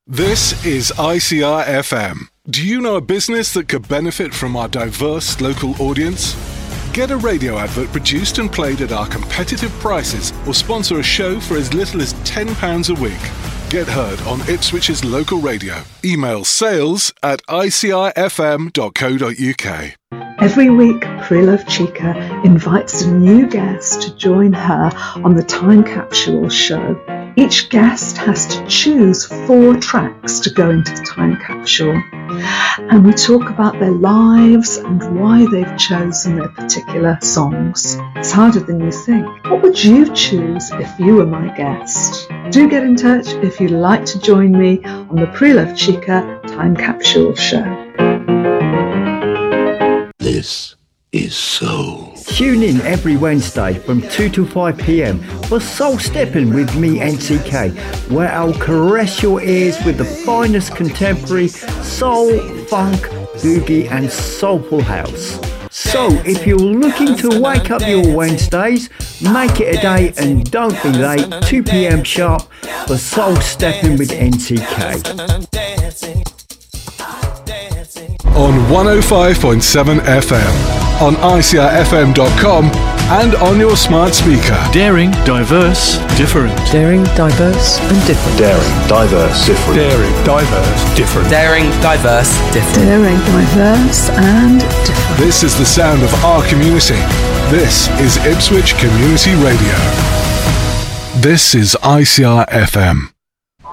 This is ICR FM. Do you know a business that could benefit from our diverse local audience? Get a radio advert produced and played at our competitive prices or sponsor a show for as little as £10 a week. Get heard on Ipswich's local radio. Email sales@icrfm.co.uk. Every week, Pre-Love Chica invites a new guest to join her on the Time Capsule show. Each guest has to choose 4 tracks to go into the Time Capsule. And we talk about their lives and why they've chosen their particular songs. It's harder than you think. What would you choose if you were my guest? Do get in touch if you'd like to join me on the Pre-Love Chica Time Capsule show. This is soul. Tune in every Wednesday from 2 to 5 p.m. for Soul Stepping with me, NCK, where I'll caress your ears with the finest contemporary soul, funk, boogie and soulful house. So if you're looking to wake up your Wednesdays, make it a day and don't be late, 2 p.m. sharp for Soul Stepping with NCK. On 105.7 FM, on ICRFM.com and on your smart speaker. Daring, diverse, different. Daring, diverse and different. Daring, diverse, different. Daring, diverse, different. Daring, diverse, different. Daring, diverse and different. This is the sound of our community. This is Ipswich Community Radio. This is ICR FM.